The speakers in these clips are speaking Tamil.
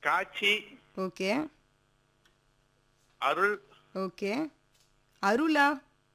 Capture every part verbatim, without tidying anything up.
காட்சி, ஓகே, அருள், ஓகே. அருளா?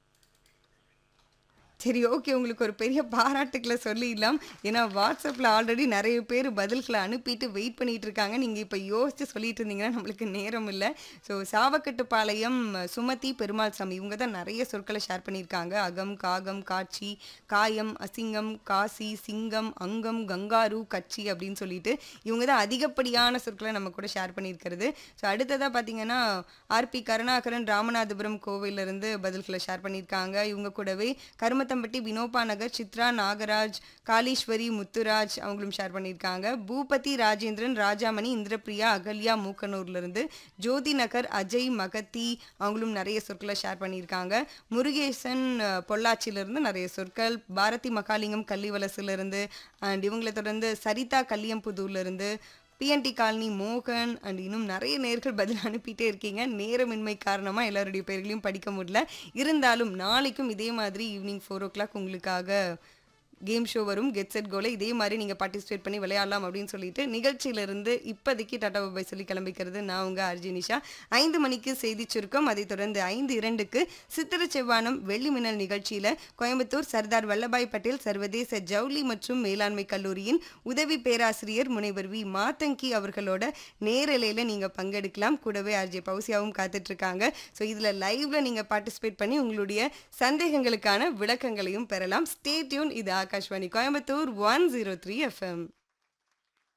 சரி, ஓகே. உங்களுக்கு ஒரு பெரிய பாராட்டுக்கள சொல்லிடலாம். ஏன்னா, WhatsAppல ஆல்ரெடி நெறைய பேர் பதில்கள அனுப்பிட்டு வெயிட் பண்ணிட்டு இருக்காங்க. நீங்க இப்ப யோசிச்சு சொல்லிட்டு இருந்தீங்கன்னா, நம்மளுக்கு நேரம் இல்ல. ஸோ சாவக்கட்டுப்பாளையம் சுமதி பெருமாள்சாமி இவங்க தான் நெறைய சொற்கள ஷேர் பண்ணியிருக்காங்க. அகம், காகம், காட்சி, காயம், அசிங்கம், காசி, சிங்கம், அங்கம், கங்காரு, கட்சி அப்படின்னு சொல்லிட்டு, இவங்க தான் அதிகப்படியான சொற்கள நம்ம கூட ஷேர் பண்ணியிருக்கிறது. ஸோ அடுத்ததா பார்த்தீங்கன்னா, ஆர்பி கருணாகரன் ராமநாதபுரம் கோவையிலிருந்து பதில்கள ஷேர் பண்ணியிருக்காங்க. இவங்க கூடவே கருமத்தம்பட்டி வினோபா நகர், சித்ரா நாகராஜ், காளீஸ்வரி முத்துராஜ் அவங்களும் ஷேர் பண்ணியிருக்காங்க. பூபதி ராஜேந்திரன், ராஜாமணி, இந்திரபிரியா, அகல்யா மூக்கனூர்லேருந்து, ஜோதி நகர், அஜய் மகத்தி அவங்களும் நிறைய சொற்களை ஷேர் பண்ணியிருக்காங்க. முருகேசன் அஹ், பொள்ளாச்சியிலிருந்து நிறைய சொற்கள், பாரதி மகாலிங்கம் கள்ளிவலசிலிருந்து, அண்ட் இவங்களை தொடர்ந்து சரிதா கல்லியம்புதூர்லேருந்து, பிஎன்டி காலனி மோகன் அண்ட் இன்னும் நிறைய நேர்கள் பதில் அனுப்பிட்டே இருக்கீங்க. நேரமின்மை காரணமாக எல்லாருடைய பேர்களையும் படிக்க முடியல. இருந்தாலும் நாளைக்கும் இதே மாதிரி ஈவினிங் ஃபோர் ஓ கிளாக் உங்களுக்காக கேம் ஷோ வரும். கெட் செட் கோல இதே மாதிரி நீங்கள் பார்ட்டிசிபேட் பண்ணி விளையாடலாம் அப்படின்னு சொல்லிட்டு நிகழ்ச்சியிலிருந்து இப்போதைக்கு டாடா பாய் சொல்லி கிளம்பிக்கிறது நான் உங்கள் ஆர்ஜி நிஷா. ஐந்து மணிக்கு செய்தி சுருக்கம், அதைத் தொடர்ந்து ஐந்து இரண்டுக்கு சித்திர செவ்வானம் வெள்ளி மின்னல் நிகழ்ச்சியில் கோயம்புத்தூர் சர்தார் வல்லபாய் பட்டேல் சர்வதேச ஜவுளி மற்றும் மேலாண்மை கல்லூரியின் உதவி பேராசிரியர் முனைவர் வி மாத்தங்கி அவர்களோட நேரலையில் நீங்கள் பங்கெடுக்கலாம். கூடவே ஆர்ஜே பௌசியாவும் காத்துட்ருக்காங்க. ஸோ இதில் லைவ்ல நீங்கள் பார்ட்டிசிபேட் பண்ணி உங்களுடைய சந்தேகங்களுக்கான விளக்கங்களையும் பெறலாம். Stay tune. இது Akashvani Coimbatore one zero three FM.